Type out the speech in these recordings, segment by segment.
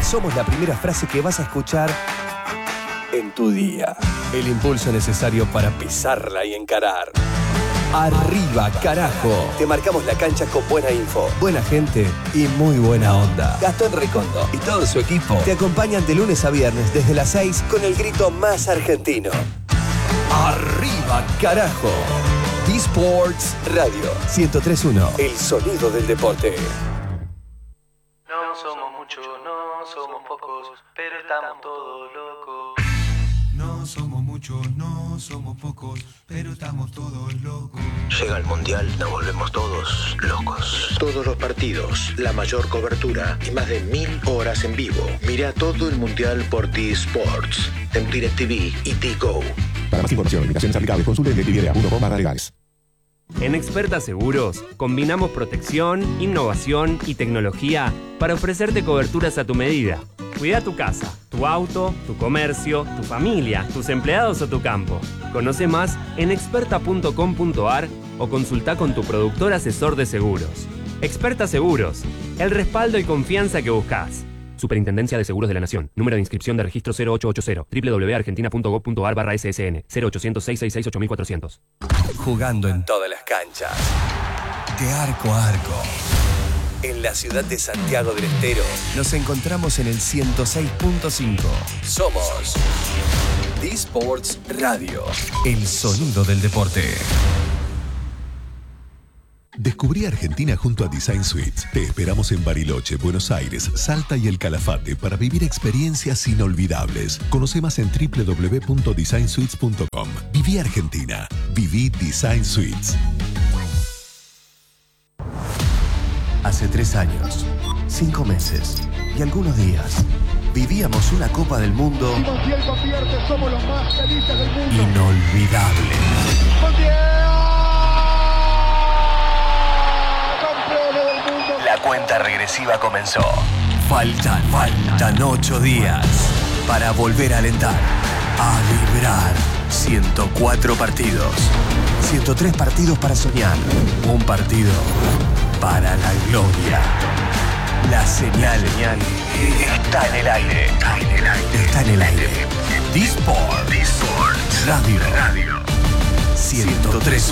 somos la primera frase que vas a escuchar en tu día. El impulso necesario para pisarla y encarar. Arriba, carajo. Te marcamos la cancha con buena info, buena gente y muy buena onda. Gastón Recondo y todo su equipo te acompañan de lunes a viernes desde las 6 con el grito más argentino. Arriba, carajo. D-Sports Radio 103.1. El sonido del deporte. No somos muchos, no somos pocos, pero estamos todos locos. No somos muchos, no somos pocos, pero estamos todos locos. Llega el Mundial, nos volvemos todos locos. Todos los partidos, la mayor cobertura y más de 1000 horas en vivo. Mira todo el Mundial por T-Sports, en DirecTV y T-Go. Para más información y limitaciones aplicables, consulte DirecTV.com/legales. En Experta Seguros, combinamos protección, innovación y tecnología para ofrecerte coberturas a tu medida. Cuida tu casa, tu auto, tu comercio, tu familia, tus empleados o tu campo. Conoce más en experta.com.ar o consulta con tu productor asesor de seguros. Experta Seguros, el respaldo y confianza que buscas. Superintendencia de Seguros de la Nación. Número de inscripción de registro 0880. www.argentina.gov.ar/SSN. 0800-666-8400. Jugando en todas las canchas. De arco a arco. En la ciudad de Santiago del Estero nos encontramos en el 106.5. Somos D-Sports Radio. El sonido del deporte. Descubrí Argentina junto a Design Suites. Te esperamos en Bariloche, Buenos Aires, Salta y El Calafate para vivir experiencias inolvidables. Conoce más en www.designsuites.com. Viví Argentina. Viví Design Suites. Hace 3 años, 5 meses y algunos días vivíamos una Copa del Mundo inolvidable. La cuenta regresiva comenzó. Faltan 8 días para volver a alentar, a vibrar. 104 partidos, 103 partidos para soñar, un partido para la gloria. La señal está en el aire. Está en el aire. D-Sports Radio 103.1.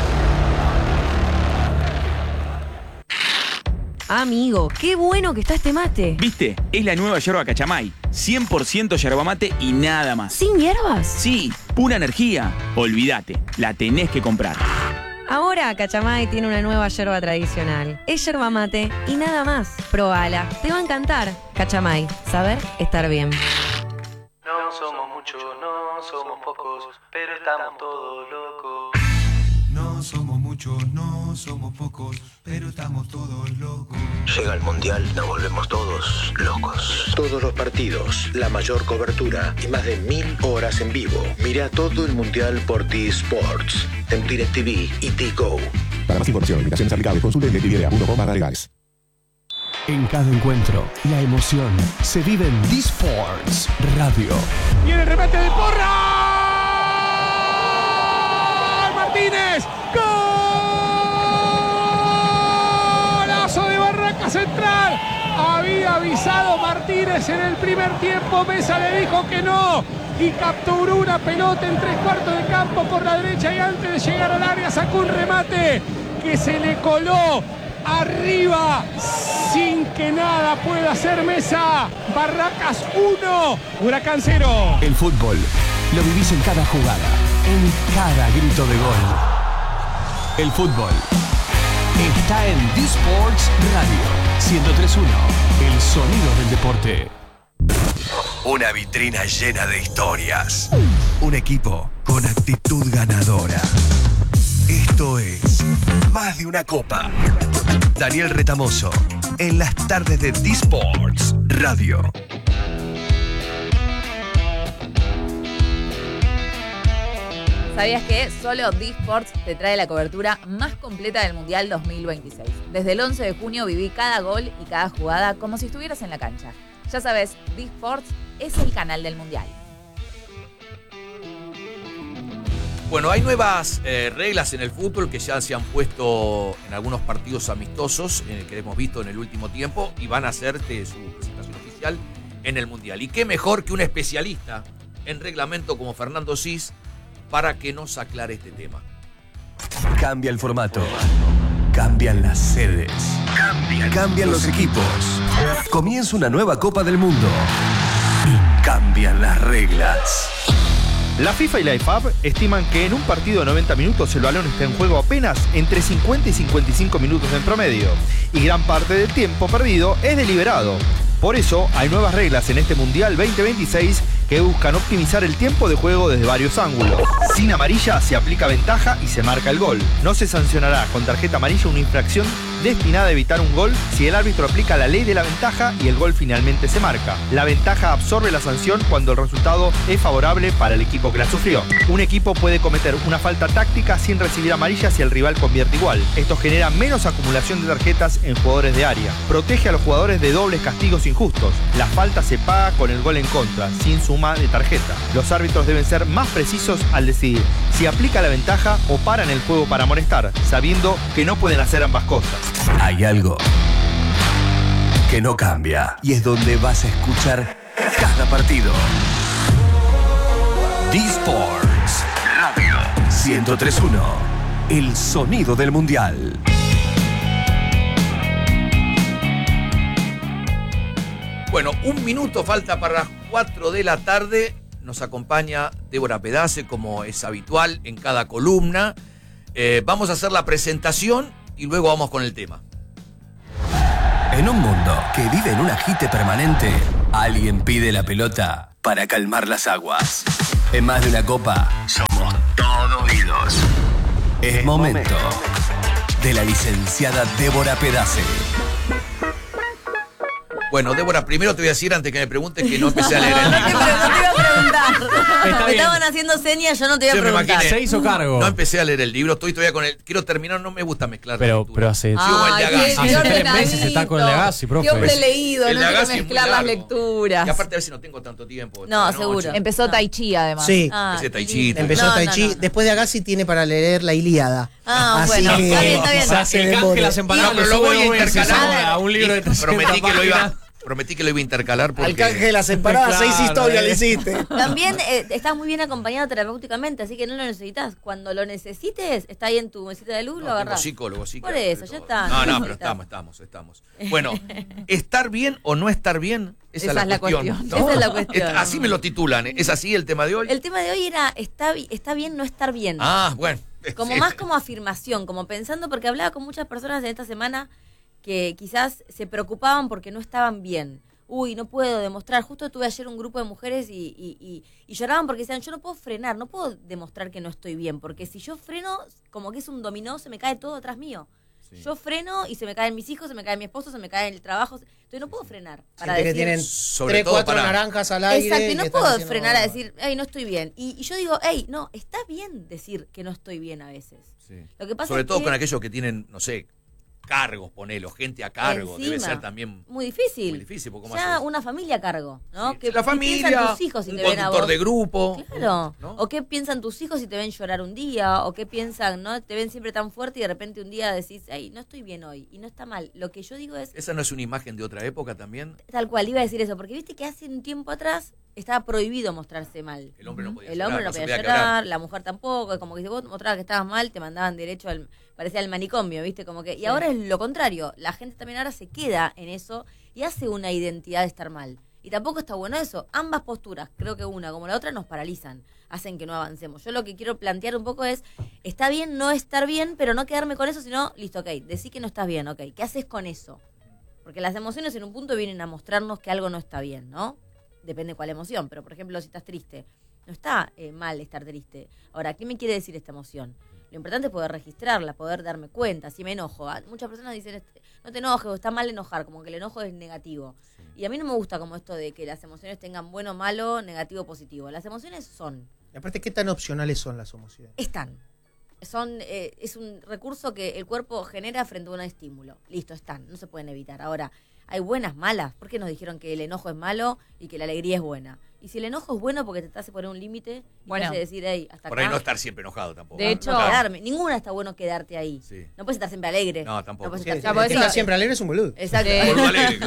Amigo, qué bueno que está este mate. ¿Viste? Es la nueva yerba Cachamay. 100% yerba mate y nada más. ¿Sin hierbas? Sí, pura energía. Olvídate, la tenés que comprar. Ahora Cachamay tiene una nueva yerba tradicional. Es yerba mate y nada más. Probala, te va a encantar. Cachamay, saber estar bien. No somos muchos, no somos pocos, pero estamos todos locos. No somos muchos, no somos pocos, pero estamos todos locos. Llega el Mundial, nos volvemos todos locos. Todos los partidos, la mayor cobertura y más de 1000 horas en vivo. Mira todo el Mundial por T-Sports, en DirecTV y T-Go. Para más información y limitaciones aplicables, consulte DirecTV.com/legales. En cada encuentro, la emoción se vive en D-Sports Radio. Viene el remate de Porra. Martínez. Golazo de Barraca Central. Había avisado Martínez en el primer tiempo. Mesa le dijo que no. Y capturó una pelota en 3/4 de campo por la derecha. Y antes de llegar al área sacó un remate que se le coló arriba sin que nada pueda hacer Mesa. Barracas 1, Huracán 0. El fútbol lo vivís en cada jugada, en cada grito de gol. El fútbol está en D-Sports Radio 103.1. El sonido del deporte. Una vitrina llena de historias. Un equipo con actitud ganadora. Esto es Más de una Copa. Daniel Retamoso, en las tardes de D-Sports Radio. ¿Sabías que solo D-Sports te trae la cobertura más completa del Mundial 2026? Desde el 11 de junio viví cada gol y cada jugada como si estuvieras en la cancha. Ya sabes, D-Sports es el canal del Mundial. Bueno, hay nuevas reglas en el fútbol que ya se han puesto en algunos partidos amistosos que hemos visto en el último tiempo y van a hacer su presentación oficial en el Mundial. Y qué mejor que un especialista en reglamento como Fernando Cis para que nos aclare este tema. Cambia el formato. Cambian las sedes. Cambian los equipos. Comienza una nueva Copa del Mundo. Y cambian las reglas. La FIFA y la IFAB estiman que en un partido de 90 minutos el balón está en juego apenas entre 50 y 55 minutos en promedio. Y gran parte del tiempo perdido es deliberado. Por eso hay nuevas reglas en este Mundial 2026 que buscan optimizar el tiempo de juego desde varios ángulos. Sin amarilla se aplica ventaja y se marca el gol. No se sancionará con tarjeta amarilla una infracción destinada a evitar un gol si el árbitro aplica la ley de la ventaja y el gol finalmente se marca. La ventaja absorbe la sanción cuando el resultado es favorable para el equipo que la sufrió. Un equipo puede cometer una falta táctica sin recibir amarilla si el rival convierte igual. Esto genera menos acumulación de tarjetas en jugadores de área. Protege a los jugadores de dobles castigos injustos. La falta se paga con el gol en contra, sin suma de tarjeta. Los árbitros deben ser más precisos al decidir si aplica la ventaja o paran el juego para amonestar, sabiendo que no pueden hacer ambas cosas. Hay algo que no cambia y es donde vas a escuchar cada partido. D-Sports Radio 103.1. El sonido del Mundial. Bueno, 1 minuto falta para las 4 de la tarde. Nos acompaña Débora Pedace, como es habitual en cada columna. Vamos a hacer la presentación y luego vamos con el tema. En un mundo que vive en un agite permanente, alguien pide la pelota para calmar las aguas. En más de una copa, somos todo oídos. Es momento de la licenciada Débora Pedace. Bueno, Débora, primero te voy a decir, antes que me preguntes, que no empecé a leer el libro. No te iba a preguntar. Me estaban haciendo señas, yo no te iba a preguntar. Se hizo cargo. No empecé a leer el libro, estoy todavía con el... Quiero terminar, no me gusta mezclar pero hace... hace 3 meses está con el Agassi, profe. Qué hombre leído, el no quiero Agassi mezclar las lecturas. Y aparte a ver si no tengo tanto tiempo. No, seguro. Empezó Tai Chi, además. Sí. Empecé Tai Chi. Empezó Tai Chi. Después de Agassi tiene para leer la Ilíada. Así bueno, que... está bien. El canje las empanadas pero lo voy a intercalar a un libro de 300 páginas. Prometí que lo iba a intercalar porque... Al canje de las empanadas, claro, 6 historias le hiciste. También estás muy bien acompañado terapéuticamente, así que no lo necesitas. Cuando lo necesites, está ahí en tu mesita de luz, lo agarrás. Psicólogo. Por eso, ya está. No, pero estamos. Bueno, ¿estar bien o no estar bien? Esa es la cuestión. ¿No? Esa es la cuestión. Así me lo titulan, ¿eh? ¿Es así el tema de hoy? El tema de hoy era, está bien no estar bien. Ah, bueno. Como más como afirmación, como pensando, porque hablaba con muchas personas en esta semana que quizás se preocupaban porque no estaban bien. Uy, no puedo demostrar. Justo tuve ayer un grupo de mujeres y lloraban porque decían, yo no puedo frenar, no puedo demostrar que no estoy bien, porque si yo freno, como que es un dominó, se me cae todo atrás mío. Sí. Yo freno y se me caen mis hijos, se me cae mi esposo, se me cae el trabajo. Entonces no puedo frenar para decir... que tienen 3-4 naranjas al aire. Exacto, y no puedo frenar a decir, hey, no estoy bien. Y yo digo, hey, no, está bien decir que no estoy bien a veces. Sí. Lo que pasa sobre es todo que, con aquellos que tienen, no sé, cargos, ponelo, gente a cargo, encima, debe ser también muy difícil. ¿Cómo ya haces? una familia a cargo, ¿no? Sí. Que la familia, piensan tus hijos si un te ven a conductor vos. de grupo. Claro. ¿No? O qué piensan tus hijos si te ven llorar un día, o qué piensan, ¿no? Te ven siempre tan fuerte y de repente un día decís, hey, no estoy bien hoy, y no está mal. Lo que yo digo es... ¿Esa no es una imagen de otra época también? Tal cual, iba a decir eso, porque viste que hace un tiempo atrás estaba prohibido mostrarse mal. El hombre no podía El llorar. hombre no podía llorar, la mujer tampoco, es como que si vos mostrabas que estabas mal, te mandaban derecho al... parecía el manicomio, ¿viste? Como que, y ahora es lo contrario. La gente también ahora se queda en eso y hace una identidad de estar mal. Y tampoco está bueno eso. Ambas posturas, creo que una como la otra, nos paralizan, hacen que no avancemos. Yo lo que quiero plantear un poco es, está bien no estar bien, pero no quedarme con eso, sino, listo, ok, decí que no estás bien, ok. ¿Qué haces con eso? Porque las emociones en un punto vienen a mostrarnos que algo no está bien, ¿no? Depende de cuál emoción, pero por ejemplo, si estás triste, no está mal estar triste. Ahora, ¿qué me quiere decir esta emoción? Lo importante es poder registrarla, poder darme cuenta. Si me enojo, muchas personas dicen, no te enojes, o está mal enojar, como que el enojo es negativo. Sí. Y a mí no me gusta como esto de que las emociones tengan bueno, malo, negativo, positivo. Las emociones son. Y aparte, ¿qué tan opcionales son las emociones? Están. Es un recurso que el cuerpo genera frente a un estímulo. Listo, están, no se pueden evitar. Ahora, hay buenas, malas. ¿Por qué nos dijeron que el enojo es malo y que la alegría es buena? Y si el enojo es bueno porque te hace poner un límite y te hace decir, hey, hasta por acá. ahí no estar siempre enojado tampoco. De hecho, quedarme. Ninguna está bueno quedarte ahí. Sí. No puedes estar siempre alegre. No, tampoco. El que está siempre alegre es un boludo. Exacto. Alegre, claro.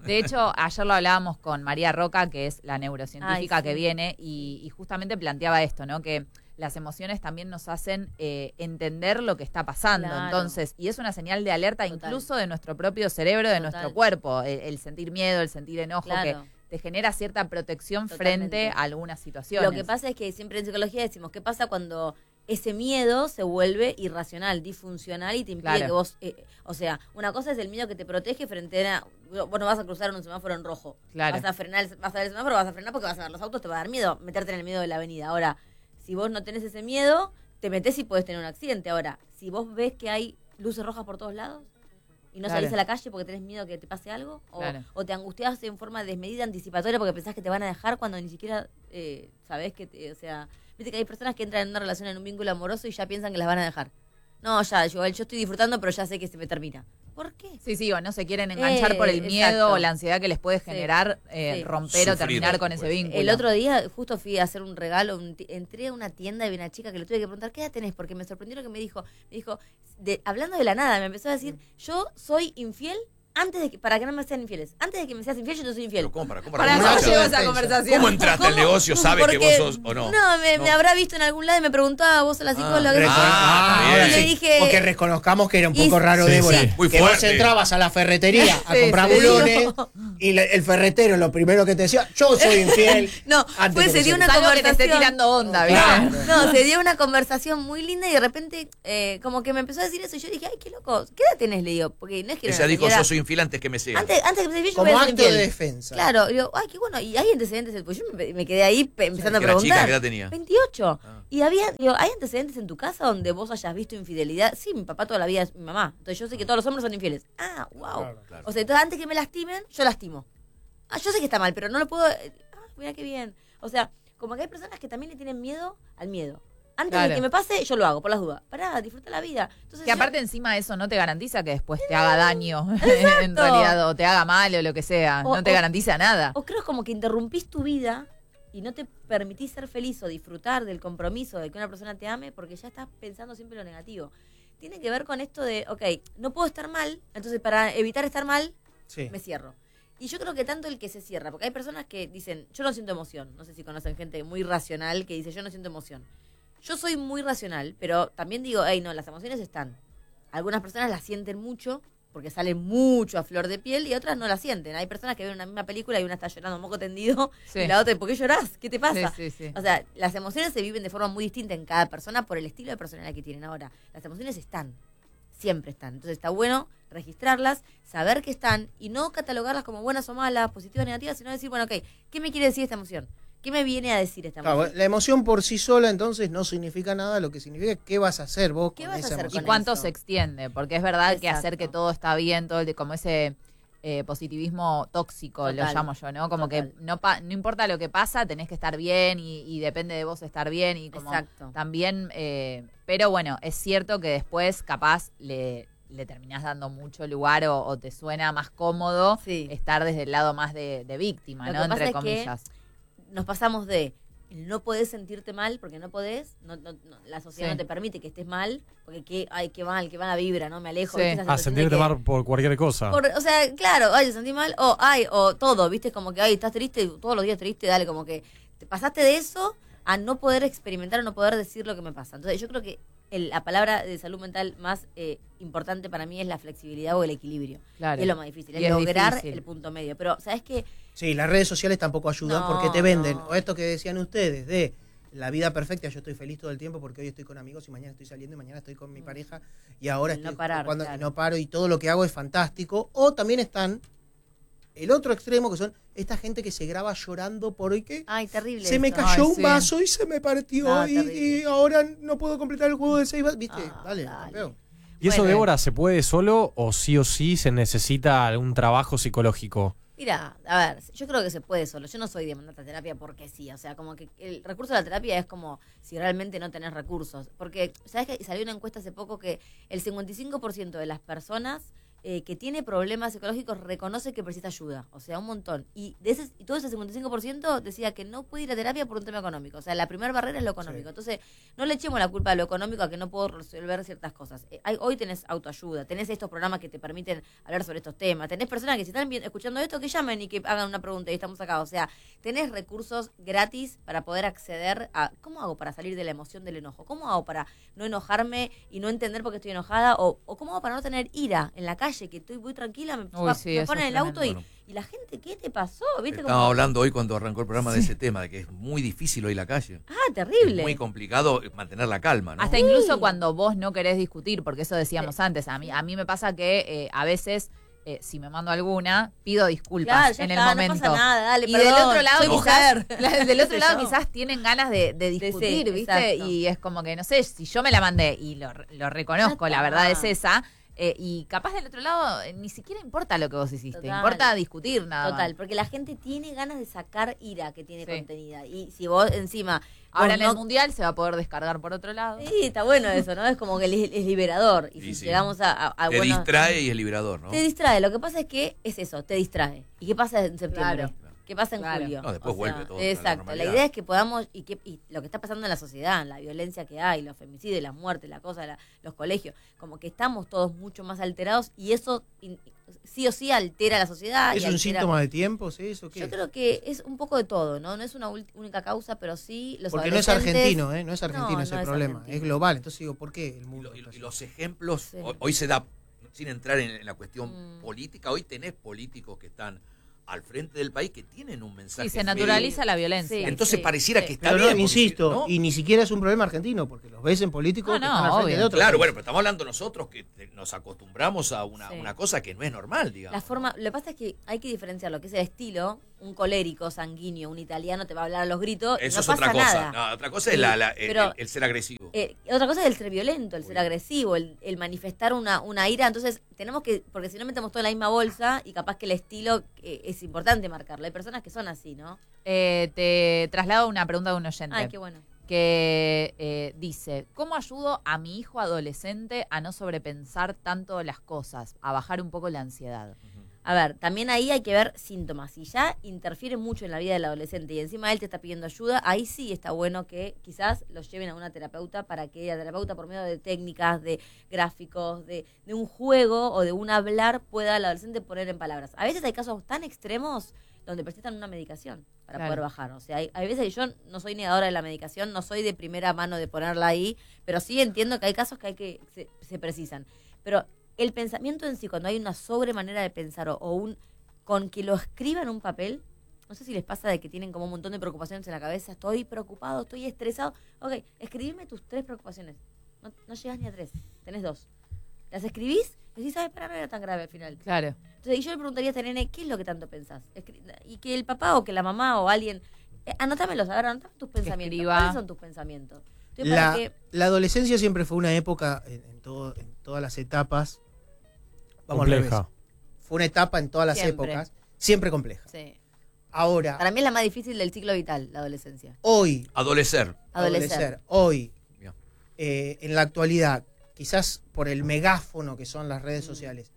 De hecho, ayer lo hablábamos con María Roca, que es la neurocientífica Ay, sí. que viene, y justamente planteaba esto, ¿no? Que las emociones también nos hacen entender lo que está pasando. Claro. Entonces, y es una señal de alerta incluso de nuestro propio cerebro, de nuestro cuerpo. El sentir miedo, el sentir enojo, Claro. que te genera cierta protección Totalmente. frente a algunas situaciones. Lo que pasa es que siempre en psicología decimos, ¿qué pasa cuando ese miedo se vuelve irracional, disfuncional y te impide Claro. que vos... o sea, una cosa es el miedo que te protege frente a... Vos no vas a cruzar un semáforo en rojo. Claro. Vas a frenar, vas a ver el semáforo, vas a frenar porque vas a ver los autos, te va a dar miedo meterte en el medio de la avenida. Ahora, si vos no tenés ese miedo, te metés y podés tener un accidente. Ahora, si vos ves que hay luces rojas por todos lados y no Claro. salís a la calle porque tenés miedo que te pase algo, Claro. o te angustiás en forma desmedida, anticipatoria, porque pensás que te van a dejar cuando ni siquiera sabés que, o sea, viste que hay personas que entran en una relación, en un vínculo amoroso y ya piensan que las van a dejar. No, ya, yo estoy disfrutando, pero ya sé que se me termina. ¿Por qué? Sí, sí, o no se quieren enganchar por el miedo exacto. o la ansiedad que les puede generar Sí. romper o terminar con ese vínculo. El otro día justo fui a hacer un regalo, entré a una tienda y vi una chica que le tuve que preguntar, ¿qué edad tenés? Porque me sorprendió lo que me dijo. Me dijo, hablando de la nada, me empezó a decir, yo soy infiel antes de que, para que no me sean infieles. Antes de que me seas infiel, yo te soy infiel. ¿Para eso llevo esa conversación. ¿Cómo entraste al negocio? ¿Sabe que Porque- vos sos o no? No, me habrá visto en algún lado y me preguntó, vos sos la psicóloga. Ahora y le sí, dije... porque reconozcamos que era un poco y- raro, sí, Débora. sí. Muy que vos fuerte. entrabas a la ferretería a Sí, comprar sí. bulones y el ferretero lo primero que te decía, yo soy infiel. No, antes pues de se que dio una Salvo que te conversación. esté tirando onda, ¿viste? Claro. No, se dio una conversación muy linda y de repente como que me empezó a decir eso y yo dije, ay, qué loco, ¿qué edad tenés? Le digo, porque no es que era Ella una dijo, señora- yo soy infiel antes que me sigan. Antes que me sea infiel, yo Como voy a ser acto de infiel. defensa. Claro, digo, ay, qué bueno, y hay antecedentes, pues yo me quedé ahí empezando a ¿Que la chica preguntar. qué edad tenía? 28. Y ¿hay antecedentes en tu casa donde vos hayas visto infidelidad? Sí, mi papá toda la vida es mi mamá. Entonces yo sé que todos los hombres son infieles. Ah, wow. Claro. O sea, entonces antes que me lastimen, yo lastimo. Ah, yo sé que está mal, pero no lo puedo... mira qué bien. O sea, como que hay personas que también le tienen miedo al miedo. Antes Claro. de que me pase, yo lo hago, por las dudas. Pará, disfruta la vida. Entonces, Que aparte encima eso no te garantiza que después te haga daño en realidad o te haga mal o lo que sea. O- No te o- garantiza nada. O creo como que interrumpís tu vida y no te permitís ser feliz o disfrutar del compromiso de que una persona te ame porque ya estás pensando siempre lo negativo. Tiene que ver con esto de, ok, no puedo estar mal, entonces para evitar estar mal, Sí. me cierro. Y yo creo que tanto el que se cierra, porque hay personas que dicen, yo no siento emoción. No sé si conocen gente muy racional que dice, yo no siento emoción. Yo soy muy racional, pero también digo, hey, no, las emociones están. Algunas personas las sienten mucho, porque sale mucho a flor de piel, y otras no la sienten. Hay personas que ven una misma película y una está llorando moco tendido, Sí. y la otra, ¿por qué llorás? ¿Qué te pasa? Sí, sí, sí. O sea, las emociones se viven de forma muy distinta en cada persona por el estilo de personalidad que tienen. Ahora, las emociones están, siempre están. Entonces está bueno registrarlas, saber que están, y no catalogarlas como buenas o malas, positivas o negativas, sino decir, bueno, ok, ¿qué me quiere decir esta emoción? ¿Qué me viene a decir esta Claro, emoción? la emoción por sí sola entonces no significa nada, lo que significa es qué vas a hacer vos ¿Qué con vas a esa hacer emoción. Y cuánto se extiende, porque es verdad que hacer Exacto. que todo está bien, todo como ese positivismo tóxico, lo Total. llamo yo, ¿no? Como Total. que no importa lo que pasa, tenés que estar bien y depende de vos estar bien y como Exacto. también, pero bueno, es cierto que después capaz le terminás dando mucho lugar o te suena más cómodo Sí. estar desde el lado más de víctima, Lo ¿no? que pasa Entre es que comillas. nos pasamos de no podés sentirte mal porque no podés, la sociedad Sí. no te permite que estés mal, porque qué mal, qué mala vibra, ¿no? Me alejo. Sí. ¿viste? Esa A sensación de sentirte que- mal por cualquier cosa. o sea, claro, ay, te sentí mal, o todo, ¿viste? Como que, ay, estás triste, todos los días triste, dale, como que te pasaste de eso a no poder experimentar o no poder decir lo que me pasa. Entonces yo creo que la palabra de salud mental más importante para mí es la flexibilidad o el equilibrio. Claro. Y es lo más difícil, Y es es lograr difícil. el punto medio. Pero, ¿sabes qué? Sí, las redes sociales tampoco ayudan No, porque te venden. no. O esto que decían ustedes, de la vida perfecta, yo estoy feliz todo el tiempo porque hoy estoy con amigos y mañana estoy saliendo y mañana estoy con mi pareja y ahora El no estoy parar, cuando claro. y no paro y todo lo que hago es fantástico. O también están el otro extremo que son esta gente que se graba llorando porque Ay, terrible. se me eso. cayó Ay, un sí. vaso y se me partió No, y terrible. ahora no puedo completar el juego de 6 vasos. ¿Viste? Ah, dale, dale. campeón. ¿Y eso, Bueno. Débora, se puede solo o sí se necesita algún trabajo psicológico? Mira, a ver, yo creo que se puede solo. Yo no soy de mandarte a terapia porque sí. O sea, como que el recurso de la terapia es como si realmente no tenés recursos. Porque, ¿sabes que salió una encuesta hace poco que el 55% de las personas que tiene problemas psicológicos reconoce que necesita ayuda, o sea, un montón. Y todo ese 55% decía que no puede ir a terapia por un tema económico. O sea, la primera barrera es lo económico. Sí. Entonces, no le echemos la culpa a lo económico a que no puedo resolver ciertas cosas. Hoy tenés autoayuda, tenés estos programas que te permiten hablar sobre estos temas, tenés personas que si están escuchando esto, que llamen y que hagan una pregunta y estamos acá. O sea, tenés recursos gratis para poder acceder a ¿cómo hago para salir de la emoción del enojo? ¿Cómo hago para no enojarme y no entender por qué estoy enojada? ¿O cómo hago para no tener ira en la calle, que estoy muy tranquila, me ponen en el auto y la gente, ¿qué te pasó? ¿Viste? Estábamos hablando hoy cuando arrancó el programa de ese tema, de que es muy difícil hoy la calle. Ah, terrible. Es muy complicado mantener la calma, ¿no? Hasta incluso cuando vos no querés discutir, porque eso decíamos antes, a mí me pasa que a veces... si me mando alguna, pido disculpas en el momento. No pasa nada, dale, y perdón, del otro lado quizás, quizás tienen ganas de discutir, sí, ¿viste? Exacto. Y es como que, no sé, si yo me la mandé y lo reconozco, la verdad es esa, y capaz del otro lado ni siquiera importa lo que vos hiciste, Total. Importa discutir nada Total, más. porque la gente tiene ganas de sacar ira que tiene contenida. Y si vos encima... Ahora vos en el Mundial se va a poder descargar por otro lado. Sí, está bueno eso, ¿no? Es como que es liberador. Y Sí, si sí. llegamos a Te bueno, distrae y es liberador, ¿no? te distrae. Lo que pasa es que es eso, te distrae. ¿Y qué pasa en septiembre? Claro. ¿Qué pasa en julio? No, después vuelve todo a la Exacto. La normalidad. idea es que podamos, y lo que está pasando en la sociedad, la violencia que hay, los femicidios, las muertes, la cosa, los colegios, como que estamos todos mucho más alterados y eso sí o sí altera la sociedad. ¿Es un síntoma de tiempos eso? ¿Qué Yo es? creo que es un poco de todo, ¿no? No es una única causa, pero sí los Porque no es adolescentes... argentino, ¿eh? No es argentino ese no es problema, argentino. es global. Entonces digo, ¿por qué el mundo? Y los ejemplos, hoy se da, sin entrar en la cuestión política, hoy tenés políticos que están al frente del país que tienen un mensaje. Y se naturaliza la violencia. Entonces pareciera que está Pero bien. no, porque insisto, ¿no? y ni siquiera es un problema argentino, porque los ves en políticos que están al frente de otros. Claro, bueno, pero estamos hablando nosotros que nos acostumbramos a una cosa que no es normal, digamos. La forma, lo que pasa es que hay que diferenciar lo que es el estilo. Un colérico, sanguíneo, un italiano te va a hablar a los gritos. Eso no es otra pasa cosa. nada. No, otra cosa es Pero, el ser agresivo. otra cosa es el ser violento, el ser agresivo, el manifestar una ira. Entonces, tenemos que, porque si no metemos todo en la misma bolsa y capaz que el estilo es importante marcarlo. Hay personas que son así, ¿no? Te traslado una pregunta de un oyente. Ay, qué bueno. Que dice, ¿cómo ayudo a mi hijo adolescente a no sobrepensar tanto las cosas, a bajar un poco la ansiedad? A ver, también ahí hay que ver síntomas. Si ya interfiere mucho en la vida del adolescente y encima él te está pidiendo ayuda, ahí sí está bueno que quizás los lleven a una terapeuta para que la terapeuta, por medio de técnicas, de gráficos, de un juego o de un hablar, pueda el adolescente poner en palabras. A veces hay casos tan extremos donde presentan una medicación para Claro. poder bajar. O sea, hay veces que yo no soy negadora de la medicación, no soy de primera mano de ponerla ahí, pero sí entiendo que hay casos que se precisan. Pero el pensamiento en sí, cuando hay una sobremanera de pensar con que lo escriba en un papel, no sé si les pasa de que tienen como un montón de preocupaciones en la cabeza, estoy preocupado, estoy estresado. Ok, escribime tus 3 preocupaciones. No llegas ni a 3, tenés 2. Las escribís y decís, ¿sabes? Para no era tan grave al final. Claro. Entonces, y yo le preguntaría a este nene, ¿qué es lo que tanto pensás? Y que el papá o que la mamá o alguien, anótamelos, a ver, anotame tus pensamientos. escriba. ¿Cuáles son tus pensamientos? Entonces, para que- La adolescencia siempre fue una época, en todas las etapas, vamos al Compleja. revés. Fue una etapa en todas las Siempre. épocas, siempre compleja. Sí. Ahora, Para mí es la más difícil del ciclo vital, la adolescencia. hoy, Adolecer. Adolecer. hoy, Bien. en la actualidad, quizás por el megáfono que son las redes sociales,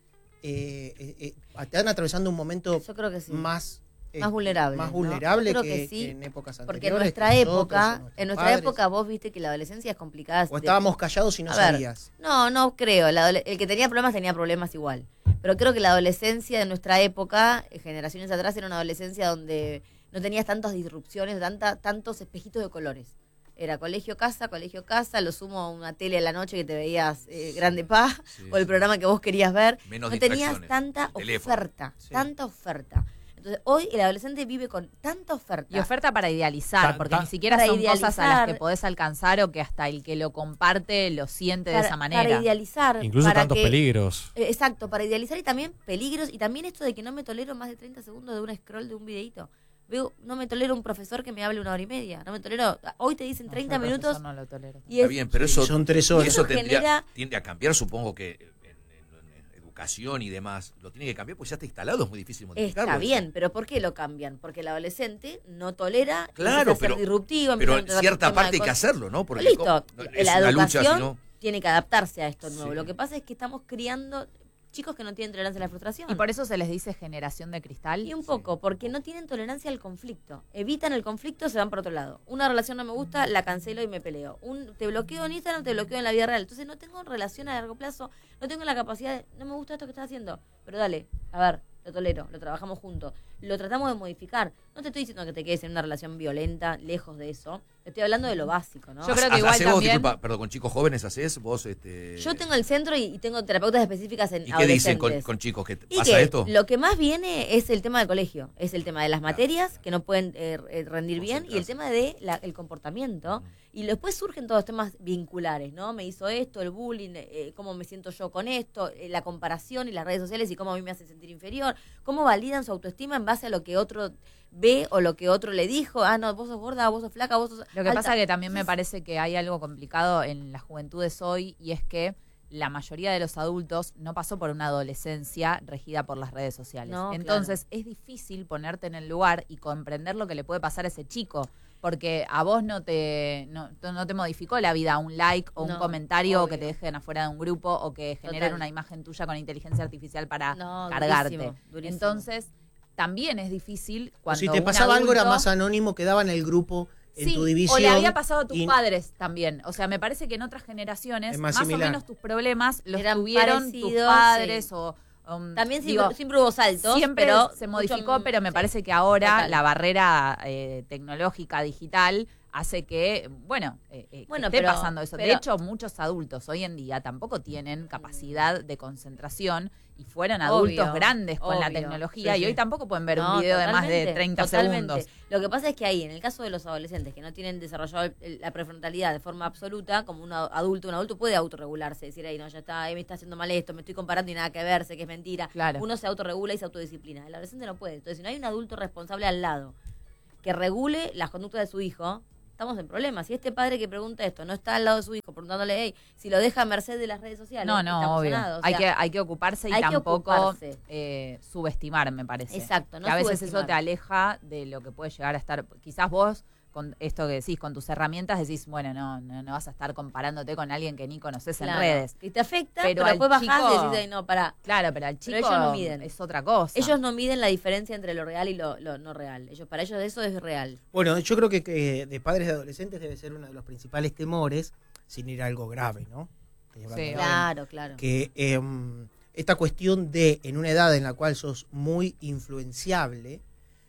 están atravesando un momento Yo creo que sí. más Más vulnerable. más ¿no? vulnerable Creo que, sí, que en épocas porque anteriores. en nuestra que nosotros, época, o en nuestra padres. época vos viste que la adolescencia es complicada. O estábamos callados y no A ver, sabías. No creo. El que tenía problemas igual. Pero creo que la adolescencia de nuestra época, generaciones atrás, era una adolescencia donde no tenías tantas disrupciones, tantos espejitos de colores. Era colegio, casa, lo sumo una tele a la noche que te veías Grande Paz, o el programa que vos querías ver. Menos no tenías distracciones. tanta Teléfono. oferta, tanta oferta. Entonces, hoy el adolescente vive con tanta oferta. Y oferta para idealizar, porque ni siquiera para son cosas a las idealizar. que podés alcanzar o que hasta el que lo comparte lo siente de esa manera. Para idealizar. Incluso para tantos que- peligros. Exacto, para idealizar y también peligros. Y también esto de que no me tolero más de 30 segundos de un scroll de un videíto. No me tolero un profesor que me hable 1 hora y media. No me tolero. Hoy te dicen 30 yo al minutos. profesor no lo tolero. Y Está bien, pero eso, son 3 horas. eso Eso genera- tiende a cambiar, supongo que en educación y demás, lo tiene que cambiar, pues ya está instalado, es muy difícil modificarlo. Está bien, pero ¿por qué lo cambian? Porque el adolescente no tolera, Claro, empieza a ser pero- disruptivo, pero empieza a en tener cierta temas parte de hay que cosas. hacerlo, ¿no? Porque Listo, no es la una lucha, educación sino... tiene que adaptarse a esto nuevo. Sí. Lo que pasa es que estamos criando, chicos que no tienen tolerancia a la frustración. Y por eso se les dice generación de cristal. Y un poco, porque no tienen tolerancia al conflicto. Evitan el conflicto, se van por otro lado. Una relación no me gusta, la cancelo y me peleo. Te bloqueo en Instagram, te bloqueo en la vida real. Entonces no tengo relación a largo plazo, no tengo la capacidad de, no me gusta esto que estás haciendo, pero dale, a ver, lo tolero, lo trabajamos juntos, lo tratamos de modificar. No te estoy diciendo que te quedes en una relación violenta, lejos de eso. Estoy hablando de lo básico, ¿no? Yo creo que igual ¿Hacés también... vos, disculpa, perdón, con chicos jóvenes hacés vos? Yo tengo el centro y tengo terapeutas específicas en ¿Y qué adolescentes. dicen con chicos? ¿Que Y pasa que esto? lo que más viene es el tema del colegio, es el tema de las materias que no pueden rendir bien y el tema de el comportamiento. Y después surgen todos los temas vinculares, ¿no? Me hizo esto, el bullying, cómo me siento yo con esto, la comparación y las redes sociales y cómo a mí me hace sentir inferior, cómo validan su autoestima en base a lo que otro ve o lo que otro le dijo. Ah, no, vos sos gorda, vos sos flaca, vos sos Lo que alta. pasa que también me parece que hay algo complicado en las juventudes hoy y es que la mayoría de los adultos no pasó por una adolescencia regida por las redes sociales. No, Entonces es difícil ponerte en el lugar y comprender lo que le puede pasar a ese chico. Porque a vos no te modificó la vida un like o un No, comentario o obvio. que te dejen afuera de un grupo o que generen Total. una imagen tuya con inteligencia artificial para No, cargarte. durísimo, durísimo. Entonces también es difícil cuando si te un pasaba algo era adulto- más anónimo, quedaba en el grupo, en Sí, tu división. o le había pasado a tus y- padres también. O sea, me parece que en otras generaciones Es más más o similar. menos tus problemas los Eran tuvieron tus parecidos, padres sí. o... También digo, siempre hubo saltos, siempre pero se mucho- modificó, pero me sí. parece que ahora Total. la barrera tecnológica, digital, hace que, bueno, que Bueno, esté pero- pasando eso. De pero- hecho, muchos adultos hoy en día tampoco tienen capacidad de concentración y fueron Obvio, adultos grandes con la obvio. tecnología Sí, y hoy sí. tampoco pueden ver No, un video de más de totalmente, 30 totalmente. segundos. Lo que pasa es que ahí, en el caso de los adolescentes que no tienen desarrollado la prefrontalidad de forma absoluta, como un adulto puede autorregularse, decir, ahí no, ya está, ahí me está haciendo mal esto, me estoy comparando y nada que ver, sé que es mentira. Claro. Uno se autorregula y se autodisciplina. El adolescente no puede. Entonces, si no hay un adulto responsable al lado que regule las conductas de su hijo, estamos en problemas. Si este padre que pregunta esto no está al lado de su hijo preguntándole, hey, si lo deja a merced de las redes sociales, No, estamos obvio. sonados. O hay sea, que ocuparse y hay que tampoco ocuparse. subestimar, me parece. Exacto, no que a veces eso subestimar. te aleja de lo que puede llegar a estar. Quizás vos, con esto que decís, con tus herramientas, decís, bueno, no vas a estar comparándote con alguien que ni conoces Claro. en redes. Y te afecta, pero al después bajás y chico- decís, "Ay, no, pará". Claro, pero al chico Pero ellos no miden. es otra cosa. Ellos no miden la diferencia entre lo real y lo no real. Para ellos eso es real. Bueno, yo creo que de padres de adolescentes debe ser uno de los principales temores, sin ir a algo grave, ¿no? Sí, claro. Que esta cuestión de, en una edad en la cual sos muy influenciable,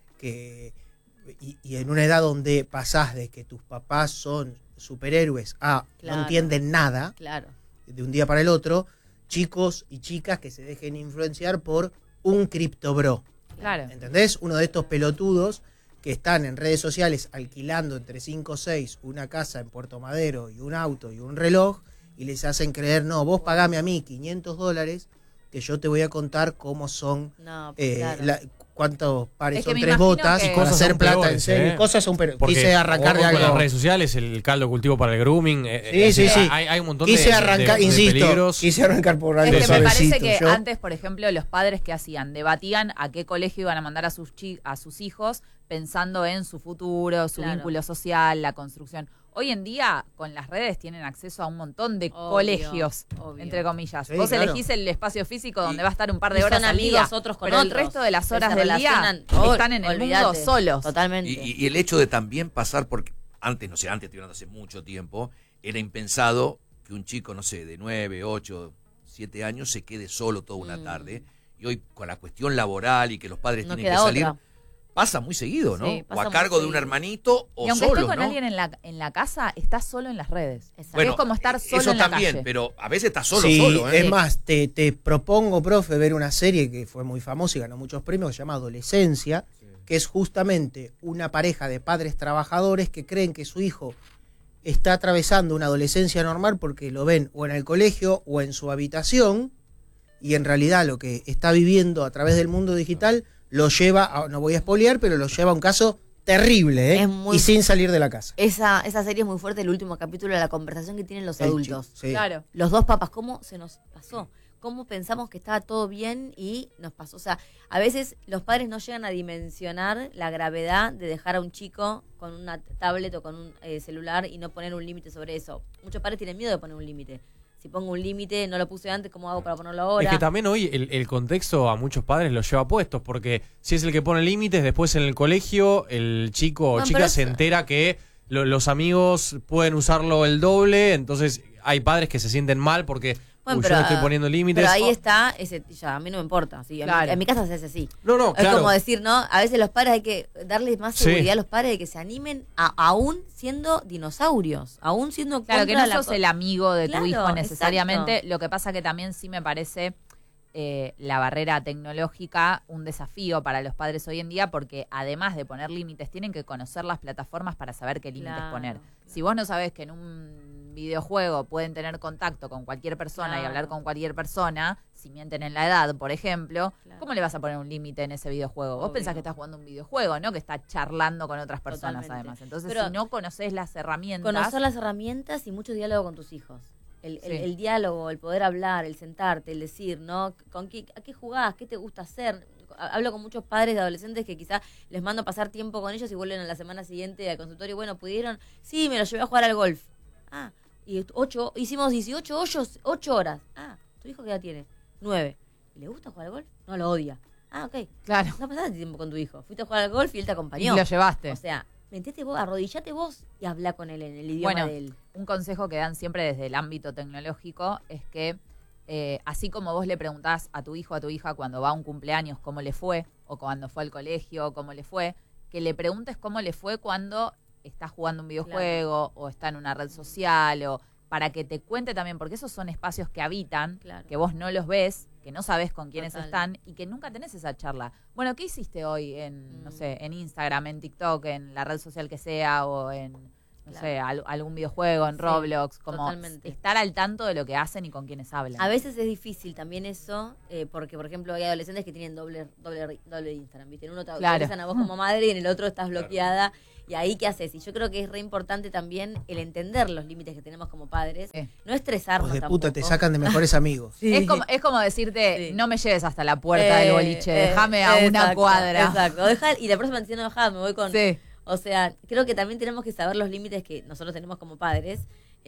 y en una edad donde pasás de que tus papás son superhéroes a Claro. no entienden nada, Claro. de un día para el otro, chicos y chicas que se dejen influenciar por un criptobro. Claro. ¿Entendés? Uno de estos pelotudos que están en redes sociales alquilando entre 5 o 6 una casa en Puerto Madero y un auto y un reloj y les hacen creer, no, vos pagame a mí $500 que yo te voy a contar cómo son, No, claro. cuántos pares Es que son me 3 imagino botas, que- para Cosas hacer son plata peores, en serio. Cosas son peores. Porque Quise arrancar de ojo con algo. las redes sociales, el caldo cultivo para el grooming. Sí. Hay un montón Quise de, arrancar, de insisto, peligros. quise arrancar por algo Es que me parece suavecito. que Yo- antes, por ejemplo, los padres que hacían, debatían a qué colegio iban a mandar a sus hijos pensando en su futuro, su Claro. vínculo social, la construcción. Hoy en día, con las redes, tienen acceso a un montón de Obvio, colegios, obvio. entre comillas. Sí, Vos claro. elegís el espacio físico donde va a estar un par Y de horas son al amigos día, otros con pero el otros, resto de las que horas se del día relacionan. están en el mundo Olvídate. solos. Totalmente. Y el hecho de también pasar, porque antes, estoy hablando hace mucho tiempo, era impensado que un chico, no sé, de 9, 8, 7 años se quede solo toda una tarde. Y hoy, con la cuestión laboral y que los padres No tienen que queda salir, otra. pasa muy seguido, ¿no? Sí, O pasa a muy cargo de un seguido. hermanito o Y aunque solo, esté con ¿no? alguien en la casa, estás solo en las redes. Bueno, es como estar solo eso en la también, calle. pero a veces estás solo, Sí, solo, ¿eh? es más, te propongo, profe, ver una serie que fue muy famosa y ganó muchos premios, que se llama Adolescencia, que es justamente una pareja de padres trabajadores que creen que su hijo está atravesando una adolescencia normal porque lo ven o en el colegio o en su habitación, y en realidad lo que está viviendo a través del mundo digital lo lleva, no voy a espolear, pero lo lleva a un caso terrible, ¿eh? Es muy- Y sin salir de la casa. Esa serie es muy fuerte, el último capítulo de la conversación que tienen los El adultos. chico, sí. Claro. Los dos papás, ¿cómo se nos pasó? ¿Cómo pensamos que estaba todo bien y nos pasó? O sea, a veces los padres no llegan a dimensionar la gravedad de dejar a un chico con una tablet o con un celular y no poner un límite sobre eso. Muchos padres tienen miedo de poner un límite. Si pongo un límite, no lo puse antes, ¿cómo hago para ponerlo ahora? Es que también hoy el contexto a muchos padres los lleva puestos, porque si es el que pone límites, después en el colegio el chico o chica se entera que los amigos pueden usarlo el doble, entonces hay padres que se sienten mal porque yo no estoy poniendo límites. Pero ahí está, ya, a mí no me importa. ¿Sí? En mi casa se hace así. No, es como decir, ¿no? A veces los padres hay que darles más seguridad a los padres de que se animen aún siendo dinosaurios, aún siendo Claro, que contra no sos el amigo de tu hijo necesariamente. exacto. Lo que pasa que también sí me parece la barrera tecnológica un desafío para los padres hoy en día, porque además de poner límites, tienen que conocer las plataformas para saber qué límites poner. Si vos no sabés que en un videojuego pueden tener contacto con cualquier persona y hablar con cualquier persona, si mienten en la edad, por ejemplo, ¿cómo le vas a poner un límite en ese videojuego? Vos pensás que estás jugando un videojuego, ¿no? Que está charlando con otras personas. Totalmente. Además. Entonces, Pero si no conocés las herramientas... Conocer las herramientas y mucho diálogo con tus hijos. El diálogo, el poder hablar, el sentarte, el decir, ¿no? ¿A qué jugás? ¿Qué te gusta hacer? Hablo con muchos padres de adolescentes que quizás les mando a pasar tiempo con ellos y vuelven a la semana siguiente al consultorio. Bueno, ¿pudieron? Sí, me lo llevé a jugar al golf. Y hicimos 8 horas. ¿Tu hijo qué edad tiene? 9. ¿Y le gusta jugar al golf? No, lo odia. Ok. Claro. No pasaste tiempo con tu hijo. Fuiste a jugar al golf y él te acompañó. Y lo llevaste. O sea, metete vos, arrodillate vos y habla con él en el idioma de él. Un consejo que dan siempre desde el ámbito tecnológico es que así como vos le preguntás a tu hijo, a tu hija cuando va a un cumpleaños cómo le fue, o cuando fue al colegio cómo le fue, que le preguntes cómo le fue cuando está jugando un videojuego o está en una red social, o para que te cuente también, porque esos son espacios que habitan, que vos no los ves, que no sabés con quiénes están y que nunca tenés esa charla. Bueno, ¿qué hiciste hoy en, no sé, en Instagram, en TikTok, en la red social que sea, o en, no sé, algún videojuego, en Roblox? Como estar al tanto de lo que hacen y con quiénes hablan. A veces es difícil también eso, porque, por ejemplo, hay adolescentes que tienen doble Instagram, ¿viste? En uno te autorizan a vos como madre y en el otro estás bloqueada. Y ahí, ¿qué haces? Y yo creo que es re importante también el entender los límites que tenemos como padres. No estresarnos Pues de tampoco. puta, te sacan de mejores amigos. Es como decirte, no me lleves hasta la puerta del boliche, déjame a una cuadra. Exacto, y la próxima diciendo, me voy con... O sea, creo que también tenemos que saber los límites que nosotros tenemos como padres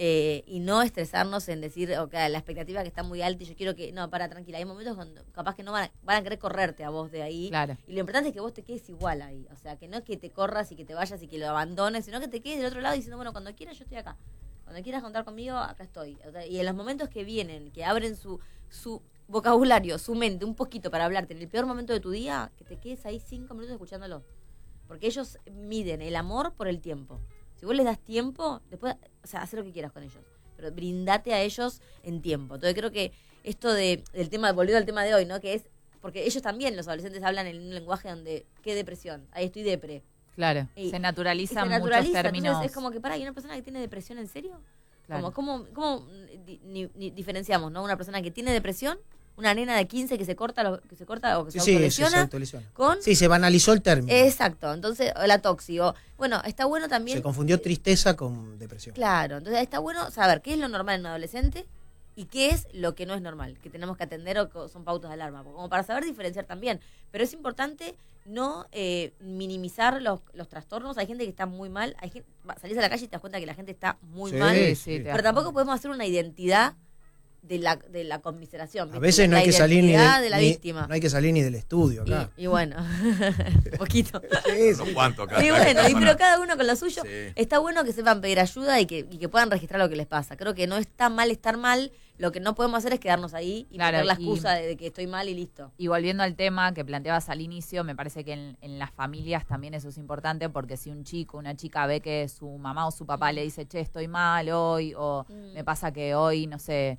y no estresarnos en decir, la expectativa que está muy alta y yo quiero que... No, tranquila, hay momentos cuando capaz que no van a querer correrte a vos de ahí. Claro. Y lo importante es que vos te quedes igual ahí. O sea, que no es que te corras y que te vayas y que lo abandones, sino que te quedes del otro lado diciendo, bueno, cuando quieras yo estoy acá. Cuando quieras contar conmigo, acá estoy. O sea, y en los momentos que vienen, que abren su vocabulario, su mente un poquito para hablarte en el peor momento de tu día, que te quedes ahí 5 minutos escuchándolo. Porque ellos miden el amor por el tiempo. Si vos les das tiempo, después, haz lo que quieras con ellos. Pero brindate a ellos en tiempo. Entonces creo que esto del tema, volviendo al tema de hoy, ¿no? Que es, porque ellos también, los adolescentes, hablan en un lenguaje donde, ¿qué depresión? Ahí estoy depre. Claro, se naturalizan muchos términos. Entonces es como que, ¿hay una persona que tiene depresión en serio? Claro. ¿Cómo diferenciamos, ¿no? Una persona que tiene depresión, una nena de 15 que se corta o que se autolesiona. Sí, se banalizó el término. Exacto, entonces, la tóxico. Bueno, está bueno también... Se confundió tristeza con depresión. Claro, entonces está bueno saber qué es lo normal en un adolescente y qué es lo que no es normal, que tenemos que atender o que son pautas de alarma, como para saber diferenciar también. Pero es importante no minimizar los trastornos. Hay gente que está muy mal, salís a la calle y te das cuenta que la gente está muy mal, pero tampoco podemos hacer una identidad de la conmiseración. ¿Viste? A veces no hay que salir ni de la víctima. No hay que salir ni del estudio acá. Y bueno, un poquito. No cuánto acá. Y bueno, pero cada uno con lo suyo. Está bueno que sepan pedir ayuda y que puedan registrar lo que les pasa. Creo que no está mal estar mal. Lo que no podemos hacer es quedarnos ahí y poner la excusa de que estoy mal y listo. Y volviendo al tema que planteabas al inicio, me parece que en las familias también eso es importante, porque si un chico, una chica ve que su mamá o su papá le dice, che, estoy mal hoy, o me pasa que hoy, no sé,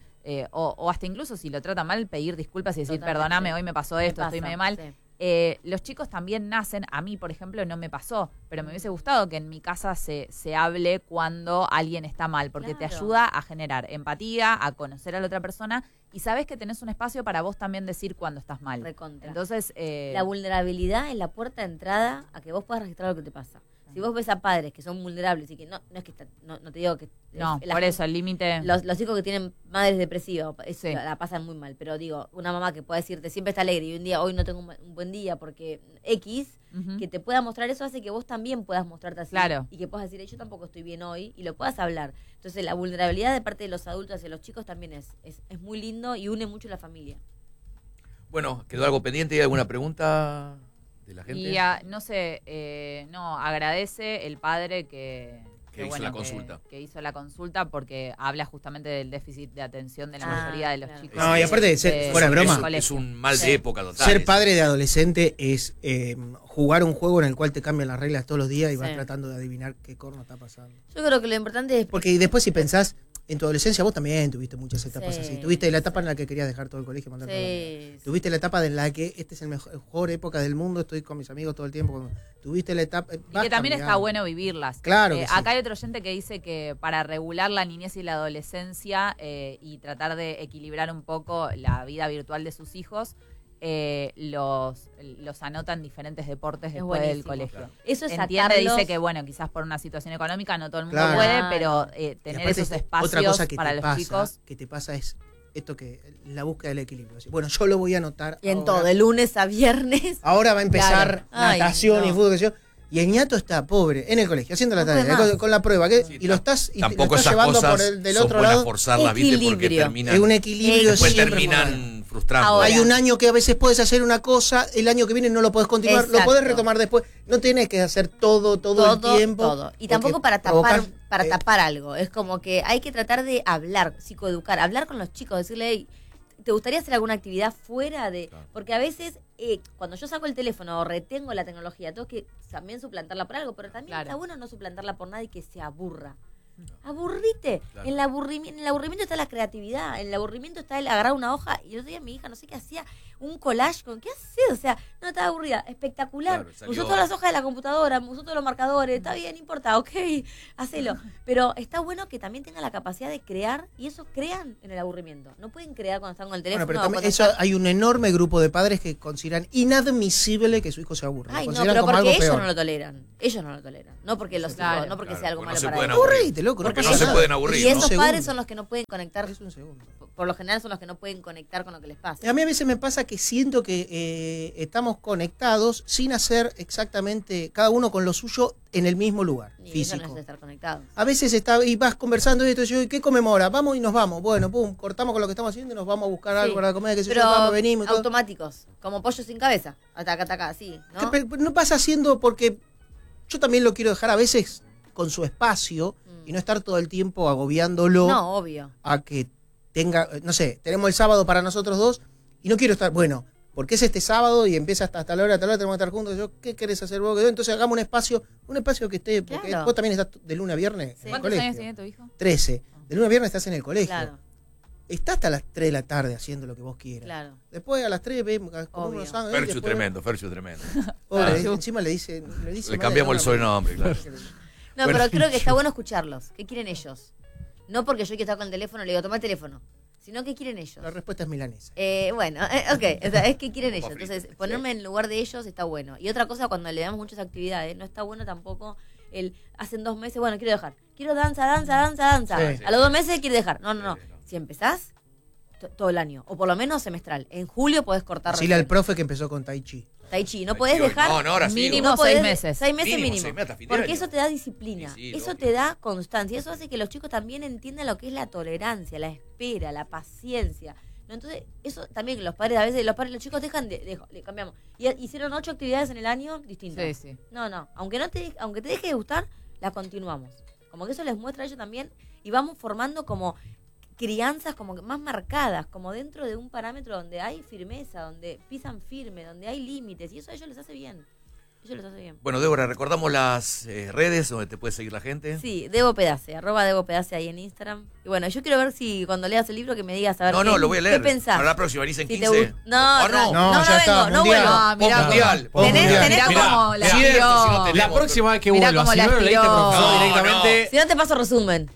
o hasta incluso si lo trata mal, pedir disculpas y decir, perdóname, hoy me pasó esto, estoy medio mal. Los chicos también nacen, a mí por ejemplo no me pasó, pero me hubiese gustado que en mi casa se hable cuando alguien está mal, porque te ayuda a generar empatía, a conocer a la otra persona y sabes que tenés un espacio para vos también decir cuando estás mal. Recontra. Entonces, la vulnerabilidad es la puerta de entrada a que vos puedas registrar lo que te pasa. Si vos ves a padres que son vulnerables y que no es que no te digo que No, por eso el límite. Los hijos que tienen madres depresivas la pasan muy mal, pero digo, una mamá que pueda decirte siempre está alegre y un día hoy no tengo un buen día porque X, que te pueda mostrar eso hace que vos también puedas mostrarte así. Claro. Y que puedas decir, yo tampoco estoy bien hoy y lo puedas hablar. Entonces la vulnerabilidad de parte de los adultos hacia los chicos también es muy lindo y une mucho la familia. Bueno, ¿quedó algo pendiente? ¿Hay alguna pregunta de la gente? Y no sé, agradece el padre que hizo la consulta. Que hizo la consulta porque habla justamente del déficit de atención de la mayoría de los chicos. No, y aparte de ser, fuera de broma, es un mal de época total. Ser padre de adolescente es jugar un juego en el cual te cambian las reglas todos los días y vas tratando de adivinar qué corno está pasando. Yo creo que lo importante es... Porque después si pensás, en tu adolescencia vos también tuviste muchas etapas así. Tuviste la etapa en la que querías dejar todo el colegio y mandarte a la mierda. Tuviste la etapa en la que esta es la mejor época del mundo, estoy con mis amigos todo el tiempo. Tuviste la etapa... Y que también está bueno vivirlas. Claro que acá hay otro oyente que dice que para regular la niñez y la adolescencia y tratar de equilibrar un poco la vida virtual de sus hijos, los anotan diferentes deportes después del colegio. Claro. Eso es Entiende, sacarlos... dice que bueno, quizás por una situación económica no todo el mundo puede, pero tener esos espacios otra cosa que para te los pasa, chicos. que te pasa es esto que la búsqueda del equilibrio. Bueno, yo lo voy a anotar. Y en todo, de lunes a viernes. Ahora va a empezar natación y fútbol, que yo. Y el ñato está pobre en el colegio, haciendo la tarea, con la prueba, y lo estás, tampoco lo estás llevando por el del otro lado. Forzarlas, ¿viste? Porque terminan, es un equilibrio. Después terminan frustrando. Ahora, hay un año que a veces puedes hacer una cosa, el año que viene no lo podés continuar, lo podés retomar después. No tienes que hacer todo el tiempo. Todo. Y tampoco para tapar algo. Es como que hay que tratar de hablar, psicoeducar, hablar con los chicos, decirle, hey, ¿te gustaría hacer alguna actividad fuera de...? Porque a veces, cuando yo saco el teléfono o retengo la tecnología, tengo que también suplantarla por algo, pero también está bueno no suplantarla por nadie que se aburra. Aburrite. Claro. En el aburrimiento está la creatividad, en el aburrimiento está el agarrar una hoja. Y el otro día mi hija, no sé qué hacía, un collage con ¿qué haces? O sea, no estaba aburrida, espectacular. Claro, usó todas las hojas de la computadora, usó todos los marcadores, está bien, no importa, ok, hacelo. Pero está bueno que también tenga la capacidad de crear, y eso crean en el aburrimiento. No pueden crear cuando están con el teléfono. Bueno, pero también eso hay un enorme grupo de padres que consideran inadmisible que su hijo se aburra. Ay, no, pero porque ellos no lo toleran. Ellos no lo toleran. No porque los hijos, no porque sea algo malo para ellos. Aburrite, loco. Porque no se pueden aburrir. Y esos padres son los que no pueden conectar. Es un segundo. Por lo general son los que no pueden conectar con lo que les pasa. A mí a veces me pasa que siento que estamos conectados sin hacer exactamente cada uno con lo suyo en el mismo lugar físico. Eso no es estar conectados. A veces y vas conversando y esto, yo, ¿qué comemos ahora? Vamos y nos vamos. Bueno, pum, cortamos con lo que estamos haciendo y nos vamos a buscar algo para comer, que se vamos, venimos. Todo. Automáticos, como pollo sin cabeza. Hasta acá, así, ¿no? No pasa haciendo porque yo también lo quiero dejar a veces con su espacio y no estar todo el tiempo agobiándolo. No, obvio. A que tenga, no sé, tenemos el sábado para nosotros dos y no quiero estar, bueno, porque es este sábado y empieza hasta la hora, tenemos que estar juntos. Yo, ¿qué querés hacer vos? Entonces hagamos un espacio que esté, porque vos también estás de lunes a viernes en el colegio. ¿Cuántos años tiene tu hijo? 13. De lunes a viernes estás en el colegio. Claro. Está hasta las 3 de la tarde haciendo lo que vos quieras. Claro. Después a las 3 vemos unos sándwiches. Ferchu tremendo. Encima le cambiamos el sobrenombre, claro. No, pero creo que está bueno escucharlos. ¿Qué quieren ellos? No porque yo quiero estar con el teléfono, le digo, toma el teléfono. Sino que quieren ellos. La respuesta es milanesa. Ok, o sea, es que quieren ellos. Entonces, ponerme en el lugar de ellos está bueno. Y otra cosa, cuando le damos muchas actividades, no está bueno tampoco hacen 2 meses, bueno, quiero dejar. Quiero danza. Sí. A los 2 meses quiero dejar. No. Si empezás, todo el año. O por lo menos semestral. En julio podés cortar. Decirle al profe que empezó con Tai Chi. No podés dejar ahora sí, mínimo 6 meses. 6 meses mínimo. Porque eso te da disciplina, eso te da constancia, eso hace que los chicos también entiendan lo que es la tolerancia, la espera, la paciencia. ¿No? Entonces, eso también los padres, a veces los chicos dejan le cambiamos. Y hicieron 8 actividades en el año distintas. Sí. No, aunque te deje de gustar, las continuamos. Como que eso les muestra a ellos también y vamos formando como crianzas como más marcadas, como dentro de un parámetro donde hay firmeza, donde pisan firme, donde hay límites, y eso a ellos les hace bien. Bueno, Débora, recordamos las redes donde te puede seguir la gente. Sí, Debo Pedace, @DeboPedace ahí en Instagram. Y bueno, yo quiero ver si cuando leas el libro que me digas a ver lo voy a leer. ¿Qué pensás? Para la próxima, venís en si 15. No, no vuelvo. Mundial. Tenés como la tiró. La próxima vez que vuelvas, si no lo leíste profesor directamente. Si no te paso resumen.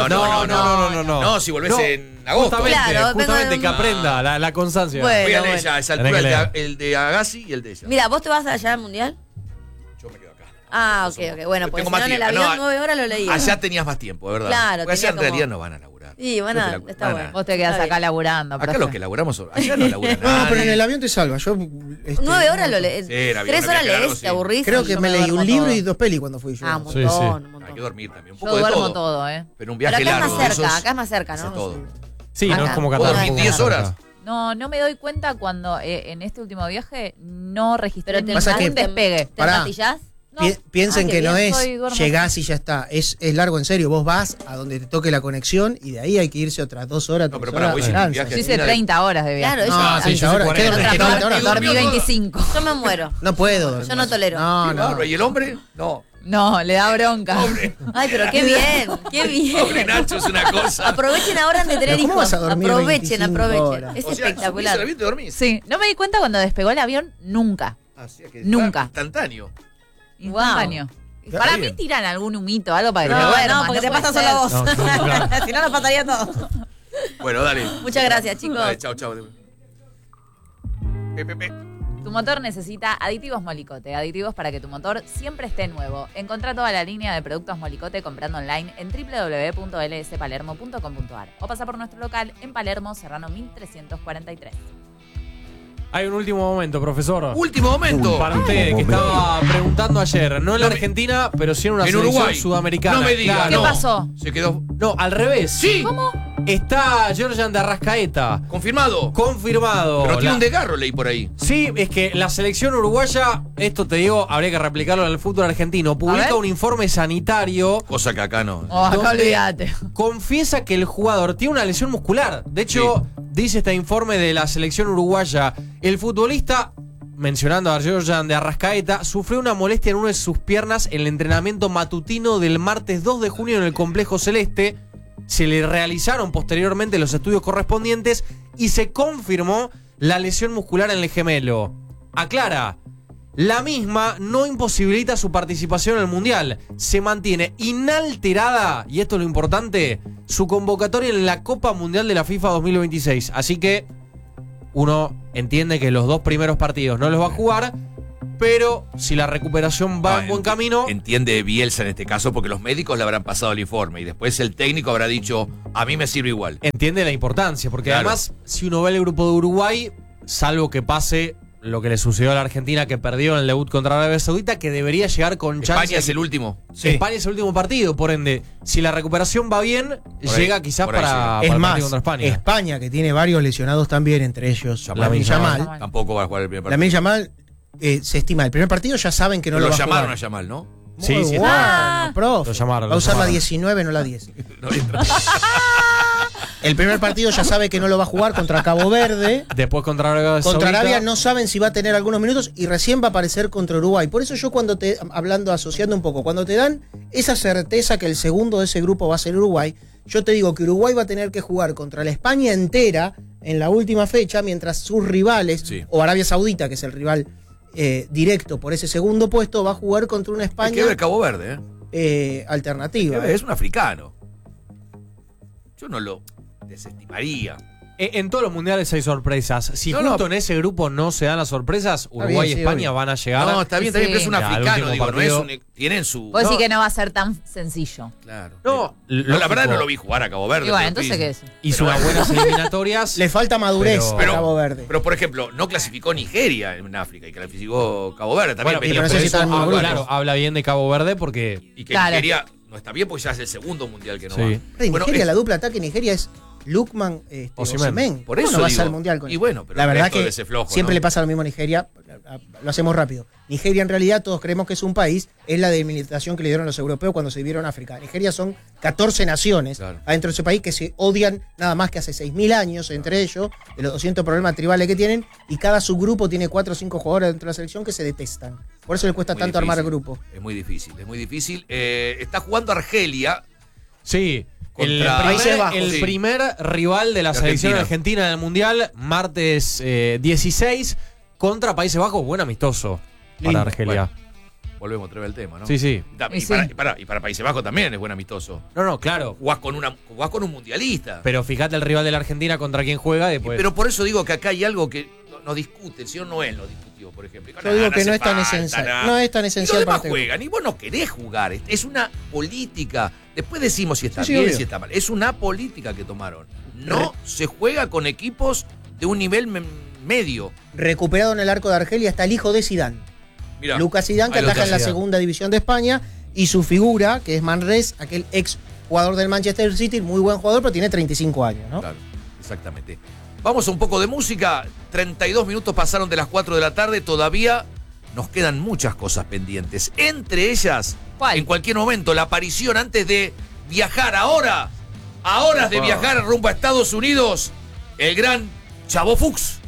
No, si volvés en agosto. Justamente que aprenda la constancia. Voy a leer ya a esa altura el de Agassi y el de ella. Mira, ¿vos te vas allá al Mundial? Yo me quedo acá. Ah, ok. Bueno, pues Tengo si no más en el tiempo. avión No, 9 horas lo leía. Allá tenías más tiempo, de verdad. Claro, Porque allá en tenía como- realidad no van a laburar. Sí, está bueno. Vos te quedás Está acá bien. laburando. Acá profe. los que laburamos son. Allá no laburan No, nadie. pero en el avión te salva. Yo, 9 horas lo lees. Sí, era bien, 3 una horas viaje largo, lees, sí. te aburrís. Creo y que yo me leí un duermo libro todo. y 2 pelis cuando fui yo. Ah, un montón. Hay que dormir también. Un Yo poco de duermo todo. todo, ¿eh? Pero un Pero viaje acá es largo. más de cerca, esos, acá es más cerca, ¿no? hace todo. Sí, no es Acá. como ¿Vos Qatar. dormís 10 horas? No me doy cuenta cuando en este último viaje no registré Pero te Pasa que- ningún despegue. ¿Te Pará. empatillás? No. Piensen qué que no bien, es duermo. llegás y ya está. Es largo en serio. Vos vas a donde te toque la conexión y de ahí hay que irse otras 2 horas. No, pero 3 pará, horas voy de sin Francia. viaje. Yo hice 30 horas de viaje. Claro, No, eso. sí, ahora quedan 40 horas. Dormí 25. Yo me muero. No puedo dormir. Yo no tolero. No, no. ¿Y el hombre? No. No, le da bronca. Ay, pero qué bien, qué bien. Pobre Nacho es una cosa. Aprovechen ahora de tener Pero ¿cómo hijos. vas a dormir Aprovechen. 25 horas? Es O sea, espectacular. subís al avión y te dormís. Sí, no me di cuenta cuando despegó el avión nunca. Así que Nunca. Instantáneo. Instantáneo. Está Para bien. mí tiran algún humito, algo para que No, te duermas. no, porque te puede pasa ser. solo vos. No, claro. Si no, nos pasaría todo. Bueno, dale. Muchas gracias, chicos. Dale, chau. Tu motor necesita aditivos Molicote, aditivos para que tu motor siempre esté nuevo. Encontrá toda la línea de productos Molicote comprando online en www.lspalermo.com.ar o pasa por nuestro local en Palermo, Serrano 1343. Hay un último momento, profesor. Último momento. Para usted, que estaba preguntando ayer. No en la Argentina, pero sí en una En selección Uruguay. sudamericana. No me diga, Claro. ¿Qué no. pasó? Se quedó. No, al revés. Sí. ¿Cómo? Está Georgian de Arrascaeta. Confirmado. Confirmado. Pero tiene La- un desgarro, leí por ahí. Sí, es que la selección uruguaya, esto te digo, habría que replicarlo en el fútbol argentino, publica ver. un informe sanitario Cosa que acá no. Oh, acá donde olvídate. confiesa que el jugador tiene una lesión muscular. De hecho, dice este informe de la selección uruguaya, el futbolista, mencionando a Georgian de Arrascaeta, sufrió una molestia en una de sus piernas en el entrenamiento matutino del martes 2 de junio en el Complejo Celeste. Se le realizaron posteriormente los estudios correspondientes y se confirmó la lesión muscular en el gemelo. Aclara, la misma no imposibilita su participación en el Mundial. Se mantiene inalterada, y esto es lo importante, su convocatoria en la Copa Mundial de la FIFA 2026. Así que uno entiende que los 2 primeros partidos no los va a jugar, pero si la recuperación va en buen camino... Entiende Bielsa en este caso porque los médicos le habrán pasado el informe y después el técnico habrá dicho, a mí me sirve igual. Entiende la importancia, porque Claro. además, si uno ve el grupo de Uruguay, salvo que pase lo que le sucedió a la Argentina que perdió en el debut contra Arabia Saudita, que debería llegar con chance. España es el último. España es el último partido, por ende, si la recuperación va bien, Por ahí, llega quizás por ahí para Es el más, partido contra España. España, que tiene varios lesionados también, entre ellos Lamine Yamal. Tampoco va a jugar el primer partido. Lamine Yamal se estima, el primer partido ya saben que no Pero lo lo va a llamaron jugar. a Yamal, ¿no? Sí, Muy sí, bueno, está. profe. Lo llamaron, Va a lo usar la llamaron. 19, no la 10. No entra. El primer partido ya sabe que no lo va a jugar contra Cabo Verde. Después contra Arabia Contra Saudita. Arabia no saben si va a tener algunos minutos y recién va a aparecer contra Uruguay. Por eso yo asociando un poco, cuando te dan esa certeza que el segundo de ese grupo va a ser Uruguay, yo te digo que Uruguay va a tener que jugar contra la España entera en la última fecha, mientras sus rivales, o Arabia Saudita, que es el rival directo por ese segundo puesto, va a jugar contra una Hay España que ver Cabo Verde, alternativa. Es un africano. Yo no lo desestimaría. En todos los mundiales hay sorpresas. Si No, justo no. en ese grupo no se dan las sorpresas, Uruguay bien, y sí, España obvio. van a llegar. No, está bien, pero es un Ya, al africano, último digo, no partido. es un. Tienen su. Vos decís No, que no va a ser tan sencillo. Claro. No, No, la verdad lógico. no lo vi jugar a Cabo Verde. Y bueno, pero entonces, sí. ¿qué es? Hizo unas buenas eliminatorias. Le falta madurez Pero- a Cabo Verde. Pero, por ejemplo, no clasificó Nigeria en África y clasificó Cabo Verde también. Bueno, venía pero por ese sí eso. está en Ah, muy bueno. Claro, habla bien de Cabo Verde porque. Y que Claro. Nigeria no está bien porque ya es el segundo mundial que no Sí. va. Nigeria, Bueno, la dupla ataque Nigeria es Lukman Osimhen. Osimhen. Por ¿Cómo eso no va a digo, ser al mundial con y él? bueno, pero la el verdad resto que de ese flojo, siempre ¿no? le pasa lo mismo a Nigeria. Lo hacemos rápido. Nigeria en realidad todos creemos que es un país, es la delimitación que le dieron los europeos cuando se vieron África. Nigeria son 14 naciones Claro. adentro de ese país que se odian nada más que hace 6.000 años entre ellos, de los 200 problemas tribales que tienen, y cada subgrupo tiene 4 o 5 jugadores dentro de la selección que se detestan. Por eso le cuesta Muy tanto armar difícil. grupo. Es muy difícil, es muy difícil. Está jugando Argelia. Sí. Contra Países Bajos. El Sí. primer rival de la De selección Argentina. argentina en el Mundial, martes 16, contra Países Bajos, buen amistoso Lindo. para Argelia. Volvemos otra vez al tema, ¿no? Sí, sí. Y para Países Bajos también es buen amistoso. No, claro. Jugás con un mundialista. Pero fíjate el rival de la Argentina contra quién juega después. Pero por eso digo que acá hay algo que no discute. El señor Noel lo discutió, por ejemplo. Yo digo que no es tan esencial. No es tan esencial para este juegan. Y vos no querés jugar. Es una política. Después decimos si está Sí, bien, obvio. si está mal. Es una política que tomaron. No se juega con equipos de un nivel medio. Recuperado en el arco de Argelia está el hijo de Zidane. Mirá, Lucas Zidane, que ahí lo ataja en la Zidane. segunda división de España, y su figura, que es Manrés, aquel ex jugador del Manchester City, muy buen jugador, pero tiene 35 años, ¿no? Claro, exactamente. Vamos a un poco de música. 32 minutos pasaron de las 4 de la tarde. Todavía nos quedan muchas cosas pendientes. Entre ellas, en cualquier momento, la aparición antes de viajar ahora, a horas de viajar rumbo a Estados Unidos, el gran Chavo Fuchs.